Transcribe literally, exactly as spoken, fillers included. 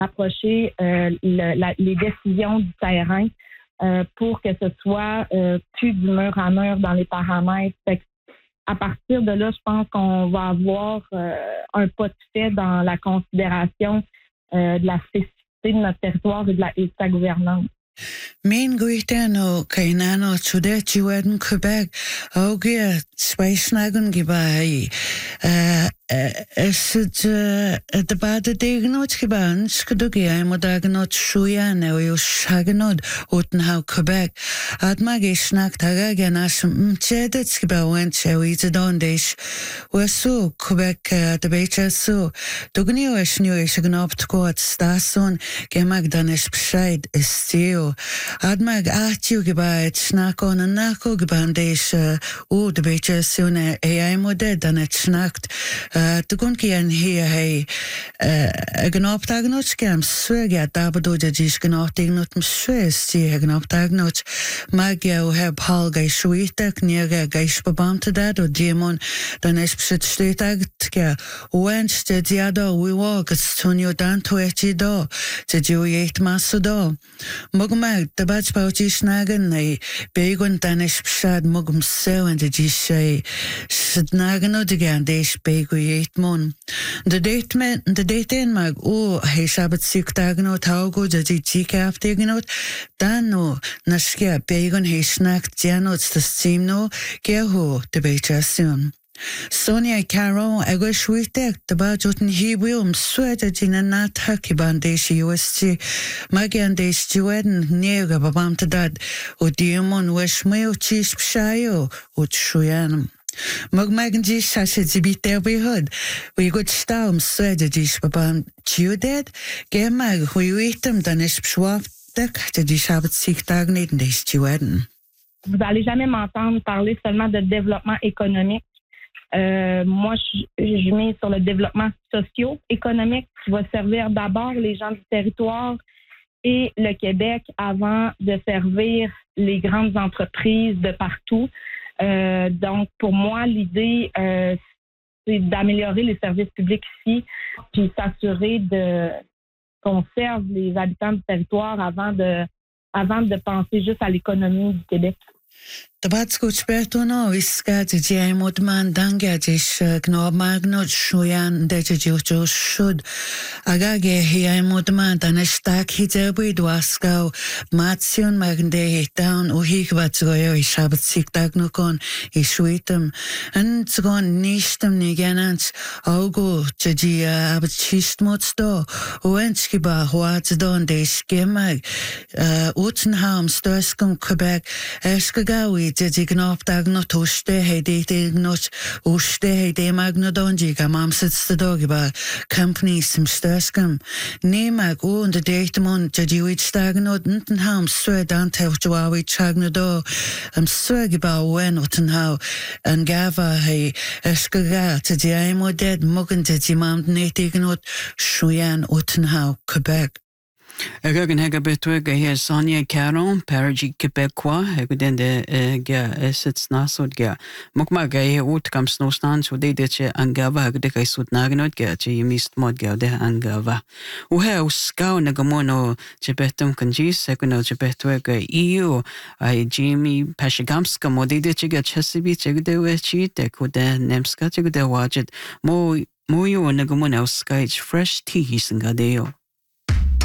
approcher euh, le, la, les décisions du terrain euh, pour que ce soit euh, plus du mur à mur dans les paramètres. Fait que à partir de là, je pense qu'on va avoir euh, un pas de fait dans la considération euh, de la spécificité de notre territoire et de, la, et de sa gouvernance. Min guitano kainano chude chiweden Quebec augia spaisnagun gibai uh Sut de bad degnot giban skdugi ai modagnot shuyan o shagnod utenhau Quebec ad magi snak taga ganas mchedet skibawen chewi dondish wasu Quebec de bechasu dugni washnu ishgnopt quad stason gemag danish pshaid istio Admag atiu gibai snakon en nako gibandesh o de bechasune ai moded dan het snakt Tukun kian hier hey genoptagnot skam swega dabado jis genoptagnot mswes die genoptagnot magia o heb hal gai shuitak niega gai spabamte dad o diemon dan es psit stetagt ke wench de diado we walk stonio dan to echido te jo yet masudo mugmag de bach pauchi snagen nei begon dan es psad mugum so and de jishay snagen de gandesh bego Mon. De datemen, de daten mag o he sabat siktagnot taugo jadi jikap tegnot dano naskia begon he snack janot the simno geho de bechasun. Sonia Caro agwishwitek de bajoten hibium sweta jina nat hakibandeshi U S G magiandesh jueden nega babamtadad o diamon weshmeo chish pshayo o tshuyanam. Magmagan ji sasha zibite bihud. We good staum swede jish babam chiuded. Gemag huitem dan is pschwaftek de dishabat siktagnet des chiweden. Vous n'allez jamais m'entendre parler seulement de développement économique. Euh, moi, je, je mets sur le développement socio-économique qui va servir d'abord les gens du territoire et le Québec avant de servir les grandes entreprises de partout. Euh, donc, pour moi, l'idée, euh, c'est d'améliorer les services publics ici, puis s'assurer de qu'on serve les habitants du territoire avant de, avant de penser juste à l'économie du Québec. Tabatskoch Bertono iska jai modman danga jish gno magnot shuyan deja jojo should agage hi modman danestak hijabi dwasko matsion magde down uhigvatsoyo ishabat siktagno ishuitem and zgon nishtem niganans augo jaji abchistmotsto uenskiba huatsdon de skemag utenham storskum Quebec eskagawi Jadi gnopdag no toste he de de not uste he de magnodonji gamam sits the dog ba company sim stöskam nemag o und de mon jadi wit stagnot nten ham so dan tel jawi chagnodo am swag ba wen oten how and gava he eskaga to the imo dead mugen de mam nete gnot shuyan oten how Quebec Again, Hagabetwega here, Sonia Caron, Paraji Quebecois, Hagudende, Ga, Essets Nasod Ga, Mukmaga, Utkam Snowstan, so they did Angava, Hagdeka Sut Naganot Ga, Chi missed Modga de Angava. Uhe, Scow Nagamono, Jebetum Kanjis, Secuno Jebetwega, E U, I Jimmy Pashigamska, Modide Chiga Chesabi, Chegde Cheat, Kuda Nemska, Chegde Wajet, Mo Moyo Nagamono Sky, fresh tea, Sangadeo.